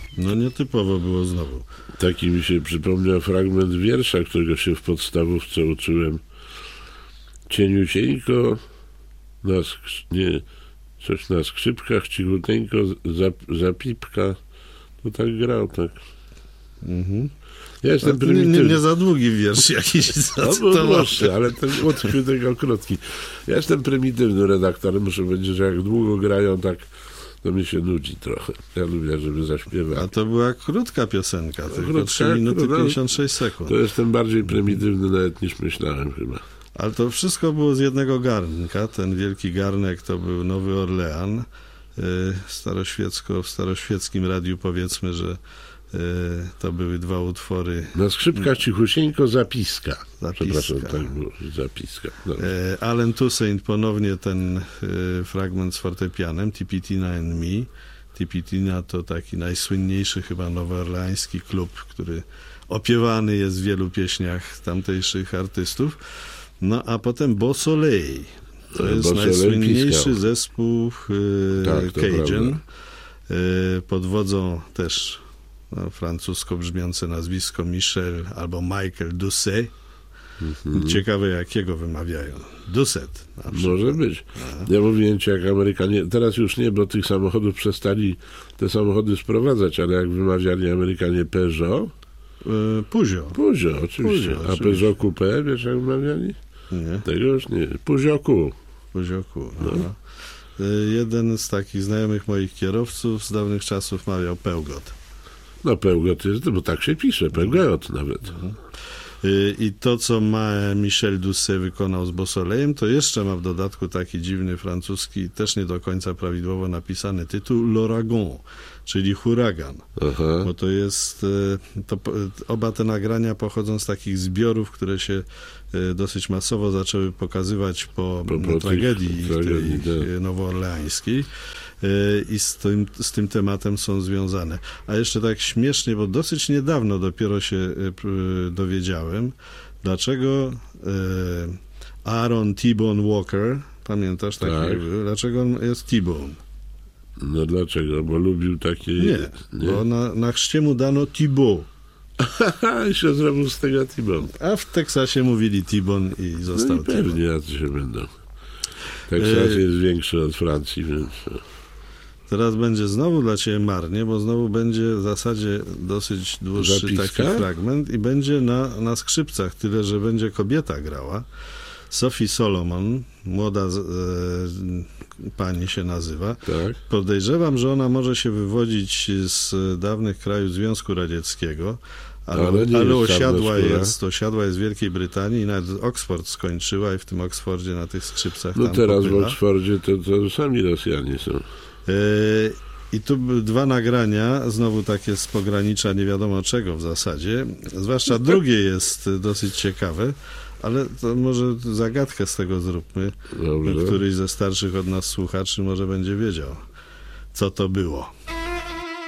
No nietypowo było znowu. Taki mi się przypomniał fragment wiersza, którego się w podstawówce uczyłem. Cieniusieńko, coś na skrzypkach, cichuteńko, zapipka. To tak grał, tak. Mhm. Ja jestem prymitywny. Nie za długi wiersz jakiś zacytowany. Ale ten utkwił tego krótki. Ja jestem prymitywnym redaktorem, muszę powiedzieć, że jak długo grają, tak to mi się nudzi trochę. Ja lubię, żeby zaśpiewać. A to była krótka piosenka, tylko 3 minuty 56 sekund. To jestem bardziej prymitywny nawet niż myślałem chyba. Ale to wszystko było z jednego garnka. Ten wielki garnek to był Nowy Orlean. W staroświeckim radiu powiedzmy, że to były 2 utwory. Na skrzypkach cichusieńko zapiska. Przepraszam, tak było, zapiska. Allen Toussaint ponownie ten fragment z fortepianem, Tipitina and Me. Tipitina to taki najsłynniejszy chyba nowoorleański klub, który opiewany jest w wielu pieśniach tamtejszych artystów. No a potem Beau Soleil. To jest najsłynniejszy zespół Cajun. Pod wodzą też francusko brzmiące nazwisko Michel albo Michael Doucet. Ciekawe jakiego wymawiają. Doucet. Może być. Ja mówiłem ci, jak Amerykanie, teraz już nie, bo tych samochodów przestali te samochody sprowadzać, ale jak wymawiali Amerykanie Peugeot? Peugeot, oczywiście. A Peugeot Coupé, wiesz jak wymawiali? Nie. Tego już nie. Peugeot. No. Jeden z takich znajomych moich kierowców z dawnych czasów mawiał Peugeot. No Peugeot jest, bo tak się pisze, Peugeot nawet. I to, co Michel Doucet wykonał z Beau Soleilem, to jeszcze ma w dodatku taki dziwny francuski, też nie do końca prawidłowo napisany tytuł, L'Ouragan, czyli huragan. Aha. Bo to jest, oba te nagrania pochodzą z takich zbiorów, które się dosyć masowo zaczęły pokazywać po tragedii nowoorleańskiej. I z tym tematem są związane. A jeszcze tak śmiesznie, bo dosyć niedawno dopiero się dowiedziałem, dlaczego Aaron T-Bone Walker, pamiętasz takiego? Dlaczego on jest T-Bone? No dlaczego? Bo lubił takie... Nie? Bo na chrzcie mu dano Thibaut. I się zrobił z tego T-Bone. A w Teksasie mówili T-Bone i został no i pewnie jacy się będą. Teksas jest większy od Francji, więc... Teraz będzie znowu dla ciebie marnie, bo znowu będzie w zasadzie dosyć dłuższy taki fragment i będzie na skrzypcach, tyle że będzie kobieta grała. Sophie Solomon, młoda pani się nazywa. Tak. Podejrzewam, że ona może się wywodzić z dawnych krajów Związku Radzieckiego, ale osiadła jest w Wielkiej Brytanii i nawet Oxford skończyła i w tym Oxfordzie na tych skrzypcach no tam teraz popyla. w Oxfordzie to sami Rosjanie są. I tu 2 nagrania, znowu takie z pogranicza nie wiadomo czego w zasadzie. Zwłaszcza drugie jest dosyć ciekawe, ale to może zagadkę z tego zróbmy. Dobrze. Któryś ze starszych od nas słuchaczy może będzie wiedział, co to było.